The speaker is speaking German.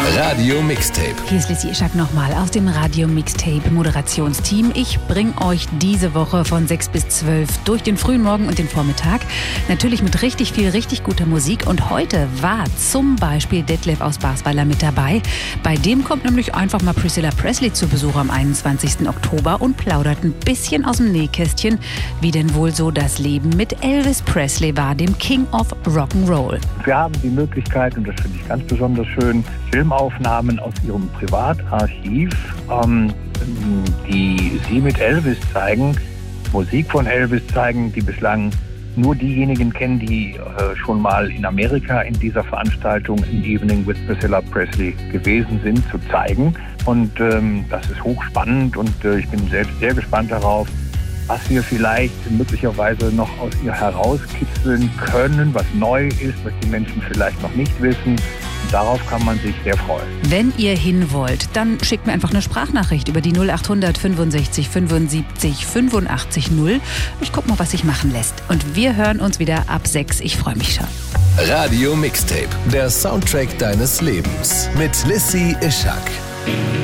Radio Mixtape. Hier ist Lissy Ischak nochmal aus dem Radio Mixtape Moderationsteam. Ich bringe euch diese Woche von 6 bis 12 durch den frühen Morgen und den Vormittag. Natürlich mit richtig viel, richtig guter Musik. Und heute war zum Beispiel Detlef aus Barsweiler mit dabei. Bei dem kommt nämlich einfach mal Priscilla Presley zu Besuch am 21. Oktober und plaudert ein bisschen aus dem Nähkästchen, wie denn wohl so das Leben mit Elvis Presley war, dem King of Rock'n'Roll. Wir haben die Möglichkeit, und das finde ich ganz besonders schön, Filmaufnahmen aus ihrem Privatarchiv, die sie mit Elvis zeigen, Musik von Elvis zeigen, die bislang nur diejenigen kennen, die schon mal in Amerika in dieser Veranstaltung An Evening with Priscilla Presley gewesen sind, zu zeigen. Und das ist hochspannend und ich bin selbst sehr gespannt darauf, was wir vielleicht möglicherweise noch aus ihr herauskitzeln können, was neu ist, was die Menschen vielleicht noch nicht wissen. Und darauf kann man sich sehr freuen. Wenn ihr hin wollt, dann schickt mir einfach eine Sprachnachricht über die 0800 65 75 85 0. Ich guck mal, was sich machen lässt. Und wir hören uns wieder ab 6. Ich freue mich schon. Radio Mixtape, der Soundtrack deines Lebens mit Lissy Ischak.